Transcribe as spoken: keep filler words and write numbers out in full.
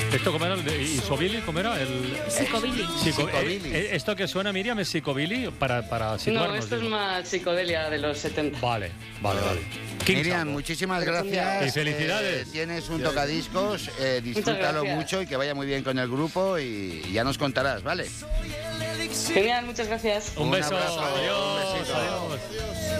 ¿Esto cómo era? ¿Y Sobili? ¿Cómo era? El... Psicobilly. Psico... Psicobilly. Eh, ¿Esto que suena, Miriam, es Psicobilly? Para, para situarnos. No, esto es digo. más psicodelia de los setenta. Vale, vale, vale. King Miriam, Sambo. muchísimas gracias. Y felicidades. Eh, tienes un tocadiscos, eh, disfrútalo gracias. mucho y que vaya muy bien con el grupo y ya nos contarás, ¿vale? Genial, muchas gracias. Un Un beso. abrazo, un Adiós. besito. Adiós.